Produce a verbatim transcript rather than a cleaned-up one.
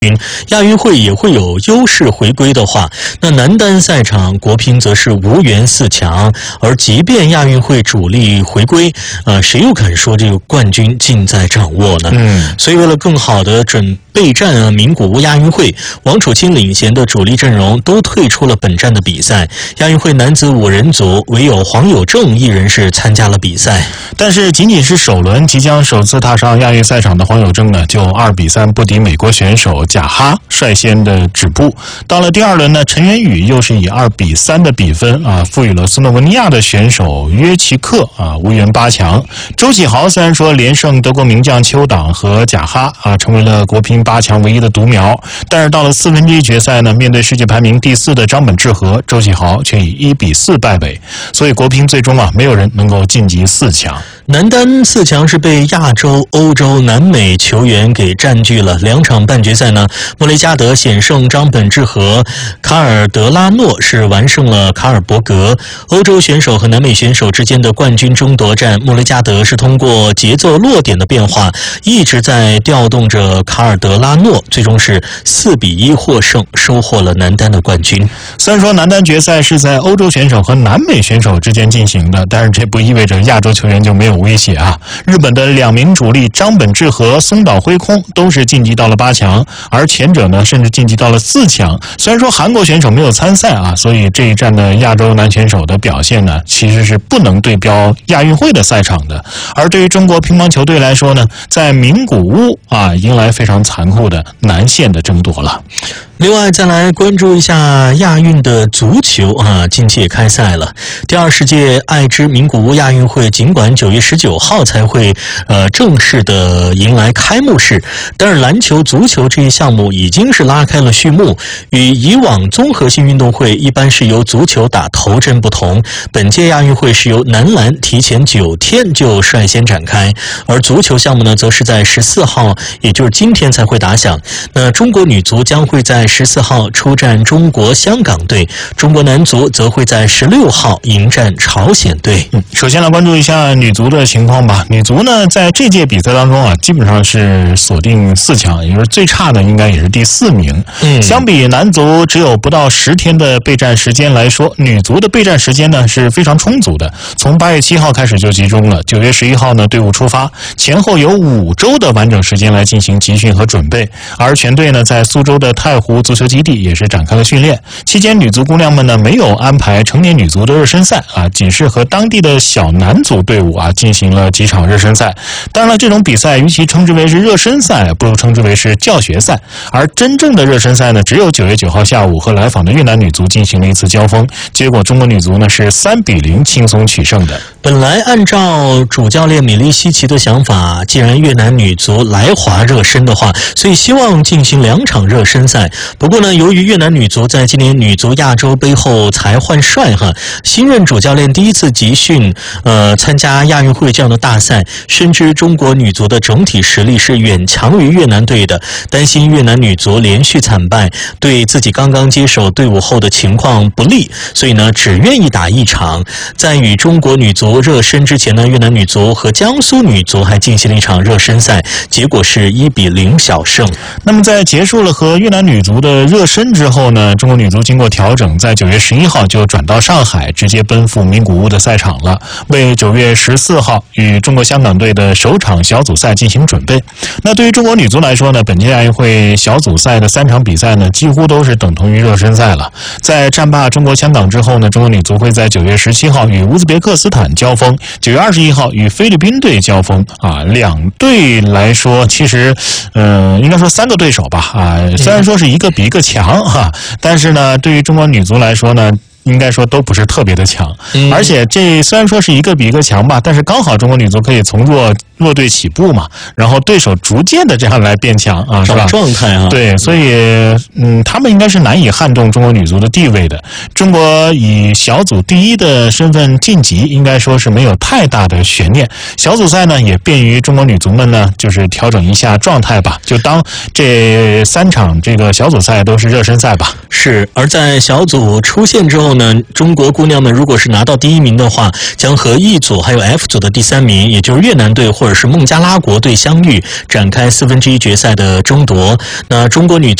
亚运会也会有优势回归的话，那男单赛场国乒则是无缘四强，而即便亚运会主力回归，呃，谁又敢说这个冠军尽在掌握呢？嗯，所以为了更好的准备战啊名古屋亚运会，王楚钦领衔的主力阵容都退出了本站的比赛。亚运会男子五人组唯有黄有正一人是参加了比赛， 但是仅仅是首轮即将首次踏上亚运赛场的黄有正呢，就二比三不敌美国选手贾哈，率先的止步。到了第二轮呢，陈元宇又是以二比三的比分啊，赋予了斯洛文尼亚的选手约奇克啊无缘八强。周启豪虽然说连胜德国名将邱党和贾哈啊，成为了国乒八强唯一的独苗，但是到了四分之一决赛呢，面对世界排名第四的张本智和，周启豪却以一比四败北，所以国乒最终啊，没有人能够晋级四强。 男单四强是被亚洲、欧洲、南美球员给占据了。两场半决赛呢，莫雷加德险胜张本智和，卡尔德拉诺是完胜了卡尔伯格。欧洲选手和南美选手之间的冠军争夺战，莫雷加德是通过节奏落点的变化，一直在调动着卡尔德拉诺，最终是四比一获胜，收获了男单的冠军。 虽然说男单决赛是在欧洲选手和南美选手之间进行的，但是这不意味着亚洲球员就没有威胁啊！日本的两名主力张本智和、松岛辉空都是晋级到了八强，而前者呢甚至晋级到了四强。虽然说韩国选手没有参赛啊，所以这一站的亚洲男选手的表现呢，其实是不能对标亚运会的赛场的。而对于中国乒乓球队来说呢，在名古屋啊，迎来非常残酷的南线的争夺了。 另外，再来关注一下亚运的足球啊，近期也开赛了。第二十届爱知名古屋亚运会，尽管九月十九号才会呃正式的迎来开幕式，但是篮球、足球这一项目已经是拉开了序幕。与以往综合性运动会一般是由足球打头阵不同，本届亚运会是由男篮提前九天就率先展开，而足球项目呢，则是在十四号，也就是今天才会打响。那中国女足将会在十四号出战中国香港队，中国男足则会在十六号迎战朝鲜队。 嗯，首先来关注一下女足的情况吧。女足呢，在这届比赛当中啊，基本上是锁定四强，也就是最差的应该也是第四名。嗯，相比男足只有不到十天的备战时间来说，女足的备战时间呢是非常充足的。从八月七号开始就集中了，九月十一号呢队伍出发，前后有五周的完整时间来进行集训和准备。而全队呢在苏州的太湖足球基地也是展开了训练。期间，女足姑娘们呢没有安排成年女足的热身赛啊，仅是和当地的小男足队伍啊进行了几场热身赛。当然了，这种比赛与其称之为是热身赛，不如称之为是教学赛。而真正的热身赛呢，只有九月九号下午和来访的越南女足进行了一次交锋，结果中国女足呢是三比零轻松取胜的。 本来按照主教练米利西奇的想法，既然越南女足来华热身的话，所以希望进行两场热身赛。不过呢，由于越南女足在今年女足亚洲杯后才换帅哈，新任主教练第一次集训，呃，参加亚运会这样的大赛，深知中国女足的整体实力是远强于越南队的，担心越南女足连续惨败对自己刚刚接手队伍后的情况不利，所以呢，只愿意打一场。在与中国女足热身之前呢，越南女足和江苏女足还进行了一场热身赛，结果是一比零小胜。 那么在结束了和越南女足的热身之后呢，中国女足经过调整，在九月十一号就转到上海，直接奔赴名古屋的赛场了，为九月十四号与中国香港队的首场小组赛进行准备。那对于中国女足来说呢，本届亚运会小组赛的三场比赛呢，几乎都是等同于热身赛了。在战罢中国香港之后呢，中国女足会在九月十七号与乌兹别克斯坦交锋，九月二十一号与菲律宾队交锋啊。两队来说，其实，呃，应该说三个对手吧啊，虽然说是一个比一个强哈、啊，但是呢，对于中国女足来说呢，应该说都不是特别的强，嗯、而且这虽然说是一个比一个强吧，但是刚好中国女足可以从弱弱队起步嘛，然后对手逐渐的这样来变强啊，是吧？ 状态啊， 对，所以嗯，他们应该是难以撼动中国女足的地位的。中国以小组第一的身份晋级，应该说是没有太大的悬念。小组赛呢，也便于中国女足们呢，就是调整一下状态吧，就当这三场这个小组赛都是热身赛吧。 是，而在小组出线之后后呢，中国姑娘们如果是拿到第一名的话，将和 E 组还有 F 组的第三名，也就是越南队或者是孟加拉国队相遇，展开四分之一决赛的争夺。那中国女